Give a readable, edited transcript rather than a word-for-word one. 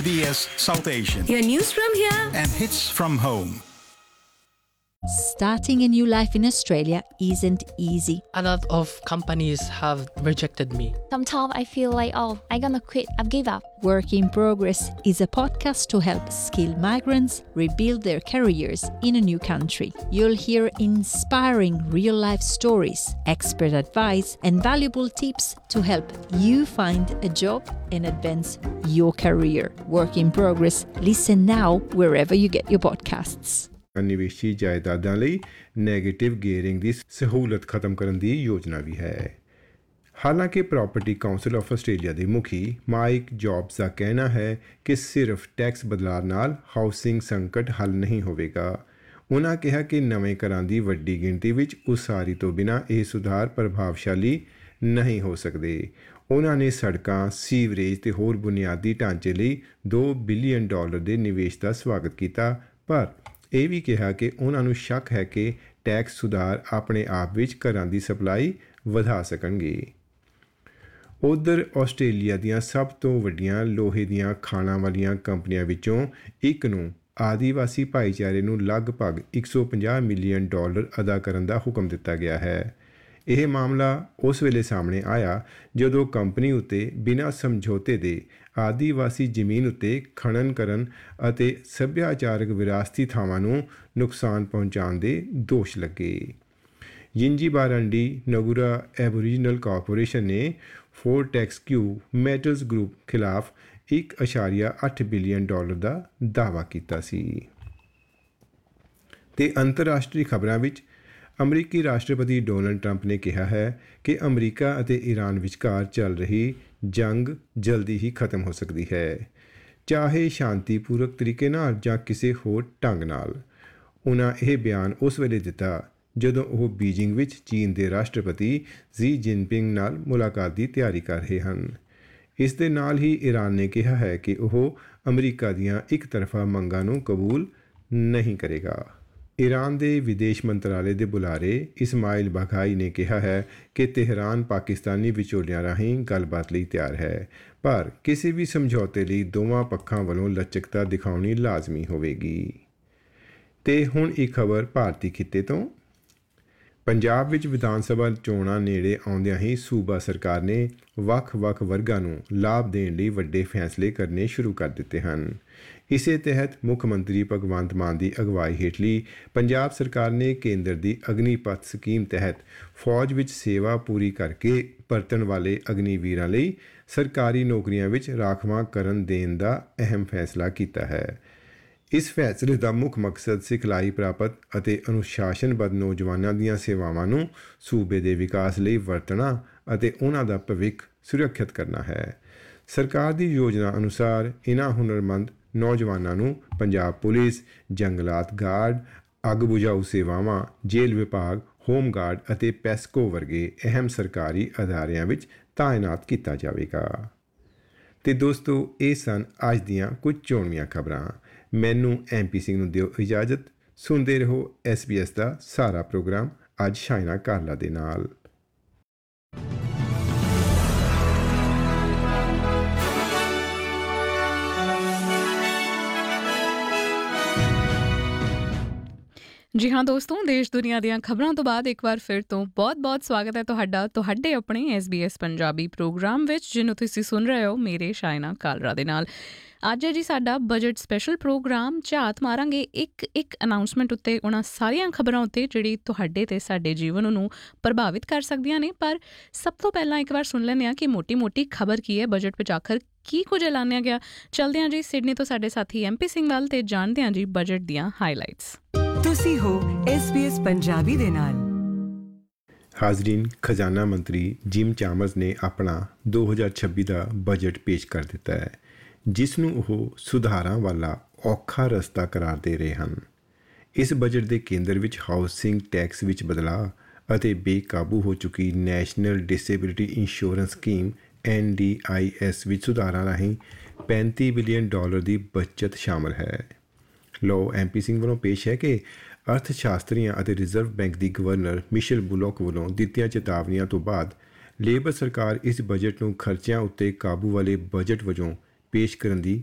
SBS South Asian. Your news from here And hits from home. Starting a new life in Australia isn't easy. A lot of companies have rejected me. Sometimes I feel like, I'm gonna quit, I've give up. Work in Progress is a podcast to help skilled migrants rebuild their careers in a new country. You'll hear inspiring real-life stories, expert advice, and valuable tips to help you find a job and advance your career. Work in Progress. Listen now wherever you get your podcasts. ਨਿਵੇਸ਼ੀ ਜਾਇਦਾਦਾਂ ਲਈ negative ਗੇਅਰਿੰਗ ਦੀ ਸਹੂਲਤ ਖਤਮ ਕਰਨ ਦੀ ਯੋਜਨਾ ਵੀ ਹੈ। ਹਾਲਾਂਕਿ property council of Australia ਦੇ ਮੁਖੀ ਮਾਈਕ ਜੌਬਸ ਦਾ ਕਹਿਣਾ ਹੈ ਕਿ ਸਿਰਫ ਟੈਕਸ ਬਦਲਾਅ ਨਾਲ ਹਾਊਸਿੰਗ ਸੰਕਟ ਹੱਲ ਨਹੀਂ ਹੋਵੇਗਾ। ਉਨ੍ਹਾਂ ਕਿਹਾ ਕਿ ਨਵੇਂ ਘਰਾਂ ਦੀ ਵੱਡੀ ਗਿਣਤੀ ਵਿੱਚ ਉਸਾਰੀ ਤੋਂ ਬਿਨਾਂ ਇਹ ਸੁਧਾਰ ਪ੍ਰਭਾਵਸ਼ਾਲੀ ਨਹੀਂ ਹੋ ਸਕਦੇ। ਉਨ੍ਹਾਂ ਨੇ ਸੜਕਾਂ, ਸੀਵਰੇਜ ਤੇ ਹੋਰ ਬੁਨਿਆਦੀ ਢਾਂਚੇ ਲਈ $2 ਬਿਲੀਅਨ ਦੇ ਨਿਵੇਸ਼ ਦਾ ਸਵਾਗਤ ਕੀਤਾ, ਪਰ ਇਹ ਵੀ ਕਿਹਾ ਕਿ ਉਹਨਾਂ ਨੂੰ ਸ਼ੱਕ ਹੈ ਕਿ ਟੈਕਸ ਸੁਧਾਰ ਆਪਣੇ ਆਪ ਵਿੱਚ ਘਰਾਂ ਦੀ ਸਪਲਾਈ ਵਧਾ ਸਕਣਗੇ। ਉੱਧਰ ਆਸਟ੍ਰੇਲੀਆ ਦੀਆਂ ਸਭ ਤੋਂ ਵੱਡੀਆਂ ਲੋਹੇ ਦੀਆਂ ਖਾਣਾਂ ਵਾਲੀਆਂ ਕੰਪਨੀਆਂ ਵਿੱਚੋਂ ਇੱਕ ਨੂੰ ਆਦੀਵਾਸੀ ਭਾਈਚਾਰੇ ਨੂੰ ਲਗਭਗ $150 ਮਿਲੀਅਨ ਅਦਾ ਕਰਨ ਦਾ ਹੁਕਮ ਦਿੱਤਾ ਗਿਆ ਹੈ। ਇਹ ਮਾਮਲਾ ਉਸ ਵੇਲੇ ਸਾਹਮਣੇ ਆਇਆ ਜਦੋਂ ਕੰਪਨੀ ਉੱਤੇ ਬਿਨਾਂ ਸਮਝੌਤੇ ਦੇ ਆਦੀਵਾਸੀ ਜ਼ਮੀਨ ਉੱਤੇ ਖਣਨ ਕਰਨ ਅਤੇ ਸੱਭਿਆਚਾਰਕ ਵਿਰਾਸਤੀ ਥਾਵਾਂ ਨੂੰ ਨੁਕਸਾਨ ਪਹੁੰਚਾਉਣ ਦੇ ਦੋਸ਼ ਲੱਗੇ। ਯਿੰਜੀਬਾਰੰਡੀ ਨਗੁਰਾ ਐਬੋਰੀਜਨਲ ਕਾਰਪੋਰੇਸ਼ਨ ਨੇ ਫੋਰਟੈਕਸਕਿਊ ਮੈਟਲਸ ਗਰੁੱਪ ਖਿਲਾਫ $1.8 ਬਿਲੀਅਨ ਦਾ ਦਾਅਵਾ ਕੀਤਾ ਸੀ। ਤੇ ਅੰਤਰਰਾਸ਼ਟਰੀ ਖਬਰਾਂ ਵਿੱਚ ਅਮਰੀਕੀ ਰਾਸ਼ਟਰਪਤੀ ਡੋਨਲਡ ਟਰੰਪ ਨੇ ਕਿਹਾ ਹੈ ਕਿ ਅਮਰੀਕਾ ਅਤੇ ਈਰਾਨ ਵਿਚਕਾਰ ਚੱਲ ਰਹੀ ਜੰਗ ਜਲਦੀ ਹੀ ਖਤਮ ਹੋ ਸਕਦੀ ਹੈ, ਚਾਹੇ ਸ਼ਾਂਤੀਪੂਰਕ ਤਰੀਕੇ ਨਾਲ ਜਾਂ ਕਿਸੇ ਹੋਰ ਢੰਗ ਨਾਲ। ਉਨ੍ਹਾਂ ਇਹ ਬਿਆਨ ਉਸ ਵੇਲੇ ਦਿੱਤਾ ਜਦੋਂ ਉਹ ਬੀਜਿੰਗ ਵਿੱਚ ਚੀਨ ਦੇ ਰਾਸ਼ਟਰਪਤੀ ਜ਼ੀ ਜਿਨਪਿੰਗ ਨਾਲ ਮੁਲਾਕਾਤ ਦੀ ਤਿਆਰੀ ਕਰ ਰਹੇ ਹਨ। ਇਸ ਦੇ ਨਾਲ ਹੀ ਈਰਾਨ ਨੇ ਕਿਹਾ ਹੈ ਕਿ ਉਹ ਅਮਰੀਕਾ ਦੀਆਂ ਇੱਕ ਤਰਫਾ ਮੰਗਾਂ ਨੂੰ ਕਬੂਲ ਨਹੀਂ ਕਰੇਗਾ। ਈਰਾਨ ਦੇ ਵਿਦੇਸ਼ ਮੰਤਰਾਲੇ ਦੇ ਬੁਲਾਰੇ ਇਸਮਾਇਲ ਬਾਘਾਈ ਨੇ ਕਿਹਾ ਹੈ ਕਿ ਤਹਿਰਾਨ ਪਾਕਿਸਤਾਨੀ ਵਿਚੋਲਿਆਂ ਰਾਹੀਂ ਗੱਲਬਾਤ ਲਈ ਤਿਆਰ ਹੈ, ਪਰ ਕਿਸੇ ਵੀ ਸਮਝੌਤੇ ਲਈ ਦੋਵਾਂ ਪੱਖਾਂ ਵੱਲੋਂ ਲਚਕਤਾ ਦਿਖਾਉਣੀ ਲਾਜ਼ਮੀ ਹੋਵੇਗੀ। ਤੇ ਹੁਣ ਇੱਕ ਖਬਰ ਭਾਰਤੀ ਖਿੱਤੇ ਤੋਂ। ਪੰਜਾਬ ਵਿੱਚ ਵਿਧਾਨ ਸਭਾ ਚੋਣਾਂ ਨੇੜੇ ਆਉਂਦਿਆਂ ਹੀ ਸੂਬਾ ਸਰਕਾਰ ਨੇ ਵੱਖ-ਵੱਖ ਵਰਗਾਂ ਨੂੰ ਲਾਭ ਦੇਣ ਲਈ ਵੱਡੇ ਫੈਸਲੇ ਕਰਨੇ ਸ਼ੁਰੂ ਕਰ ਦਿੱਤੇ ਹਨ। ਇਸੇ ਤਹਿਤ ਮੁੱਖ ਮੰਤਰੀ ਭਗਵੰਤ ਮਾਨ ਦੀ ਅਗਵਾਈ ਹੇਠਲੀ ਪੰਜਾਬ ਸਰਕਾਰ ਨੇ ਕੇਂਦਰ ਦੀ ਅਗਨੀਪਥ ਸਕੀਮ ਤਹਿਤ ਫੌਜ ਵਿੱਚ ਸੇਵਾ ਪੂਰੀ ਕਰਕੇ ਪਰਤਣ ਵਾਲੇ ਅਗਨੀਵੀਰਾਂ ਲਈ ਸਰਕਾਰੀ ਨੌਕਰੀਆਂ ਵਿੱਚ ਰਾਖਵਾਂਕਰਨ ਦੇਣ ਦਾ ਅਹਿਮ ਫੈਸਲਾ ਕੀਤਾ ਹੈ। ਇਸ ਫੈਸਲੇ ਦਾ ਮੁੱਖ ਮਕਸਦ ਸਿਖਲਾਈ ਪ੍ਰਾਪਤ ਅਤੇ ਅਨੁਸ਼ਾਸਨਬੱਧ ਨੌਜਵਾਨਾਂ ਦੀਆਂ ਸੇਵਾਵਾਂ ਨੂੰ ਸੂਬੇ ਦੇ ਵਿਕਾਸ ਲਈ ਵਰਤਣਾ ਅਤੇ ਉਹਨਾਂ ਦਾ ਭਵਿੱਖ ਸੁਰੱਖਿਅਤ ਕਰਨਾ ਹੈ। ਸਰਕਾਰ ਦੀ ਯੋਜਨਾ ਅਨੁਸਾਰ ਇਨ੍ਹਾਂ ਹੁਨਰਮੰਦ ਨੌਜਵਾਨਾਂ ਨੂੰ ਪੰਜਾਬ ਪੁਲਿਸ, ਜੰਗਲਾਤ ਗਾਰਡ, ਅੱਗ ਬੁਝਾਊ ਸੇਵਾਵਾਂ, ਜੇਲ੍ਹ ਵਿਭਾਗ, ਹੋਮ ਗਾਰਡ ਅਤੇ ਪੈਸਕੋ ਵਰਗੇ ਅਹਿਮ ਸਰਕਾਰੀ ਅਦਾਰਿਆਂ ਵਿੱਚ ਤਾਇਨਾਤ ਕੀਤਾ ਜਾਵੇਗਾ। ਤੇ ਦੋਸਤੋ, ਇਹ ਸਨ ਅੱਜ ਦੀਆਂ ਕੁਝ ਚੋਣਵੀਆਂ ਖਬਰਾਂ। ਮੈਨੂੰ MP ਸਿੰਘ ਨੂੰ ਦਿਓ ਇਜਾਜ਼ਤ। ਸੁਣਦੇ ਰਹੋ SBS ਦਾ ਸਾਰਾ ਪ੍ਰੋਗਰਾਮ ਅੱਜ ਸ਼ਾਇਨਾ ਕਾਰਲਾ ਦੇ ਨਾਲ। ਜੀ ਹਾਂ ਦੋਸਤੋ, ਦੇਸ਼ ਦੁਨੀਆ ਦੀਆਂ ਖਬਰਾਂ ਤੋਂ ਬਾਅਦ ਇੱਕ ਵਾਰ ਫਿਰ ਤੋਂ ਬਹੁਤ-ਬਹੁਤ ਸਵਾਗਤ ਹੈ ਤੁਹਾਡੇ ਆਪਣੇ SBS ਪੰਜਾਬੀ ਪ੍ਰੋਗਰਾਮ ਵਿੱਚ, ਜਿਹਨੂੰ ਤੁਸੀਂ ਸੁਣ ਰਹੇ ਹੋ ਮੇਰੇ ਸ਼ਾਇਨਾ ਕਾਲਰਾ ਦੇ ਨਾਲ। ਅੱਜ ਹੈ ਜੀ ਸਾਡਾ ਬਜਟ ਸਪੈਸ਼ਲ ਪ੍ਰੋਗਰਾਮ। ਝਾਤ ਮਾਰਾਂਗੇ ਇੱਕ ਅਨਾਊਂਸਮੈਂਟ ਉੱਤੇ, ਉਹਨਾਂ ਸਾਰੀਆਂ ਖਬਰਾਂ ਉੱਤੇ ਜਿਹੜੀ ਤੁਹਾਡੇ ਤੇ ਸਾਡੇ ਜੀਵਨ ਨੂੰ ਪ੍ਰਭਾਵਿਤ ਕਰ ਸਕਦੀਆਂ ਨੇ। ਪਰ ਸਭ ਤੋਂ ਪਹਿਲਾਂ ਇੱਕ ਵਾਰ ਸੁਣ ਲੈਂਦੇ ਹਾਂ ਕਿ ਮੋਟੀ ਖਬਰ ਕੀ ਹੈ, ਬਜਟ ਵਿੱਚ ਆਖਰ ਕੀ ਕੁਝ ਐਲਾਨਿਆ ਗਿਆ। ਚਲਦੇ ਹਾਂ ਜੀ ਸਿਡਨੀ ਤੋਂ ਸਾਡੇ ਸਾਥੀ MP ਸਿੰਘ ਵੱਲ ਤੇ ਜਾਣਦੇ ਹਾਂ ਜੀ ਬਜਟ ਦੀਆਂ ਹਾਈਲਾਈਟਸ। ਤੁਸੀਂ ਹੋ SBS ਪੰਜਾਬੀ ਦੇ ਨਾਲ। ਹਾਜ਼ਰੀਨ, ਖਜ਼ਾਨਾ ਮੰਤਰੀ ਜਿਮ ਚਾਮਰਸ ਨੇ ਆਪਣਾ 2026 ਦਾ ਬਜਟ ਪੇਸ਼ ਕਰ ਦਿੱਤਾ ਹੈ, ਜਿਸ ਨੂੰ ਉਹ ਸੁਧਾਰਾਂ ਵਾਲਾ ਔਖਾ ਰਸਤਾ ਕਰਾਰ ਦੇ ਰਹੇ ਹਨ। ਇਸ ਬਜਟ ਦੇ ਕੇਂਦਰ ਵਿੱਚ ਹਾਊਸਿੰਗ ਟੈਕਸ ਵਿੱਚ ਬਦਲਾਅ ਅਤੇ ਬੇਕਾਬੂ ਹੋ ਚੁੱਕੀ national disability insurance scheme NDIS ਵਿੱਚ ਸੁਧਾਰਾਂ ਰਾਹੀਂ $35 ਬਿਲੀਅਨ ਦੀ ਬਚਤ ਸ਼ਾਮਲ ਹੈ। ਲਓ, MP ਸਿੰਘ ਵੱਲੋਂ ਪੇਸ਼ ਹੈ ਕਿ ਅਰਥ ਸ਼ਾਸਤਰੀਆਂ ਅਤੇ ਰਿਜ਼ਰਵ ਬੈਂਕ ਦੀ ਗਵਰਨਰ ਮਿਸ਼ੇਲ ਬੁਲੋਕ ਵੱਲੋਂ ਦਿੱਤੀਆਂ ਚੇਤਾਵਨੀਆਂ ਤੋਂ ਬਾਅਦ ਲੇਬਰ ਸਰਕਾਰ ਇਸ ਬਜਟ ਨੂੰ ਖਰਚਿਆਂ ਉੱਤੇ ਕਾਬੂ ਵਾਲੇ ਬਜਟ ਵਜੋਂ ਪੇਸ਼ ਕਰਨ ਦੀ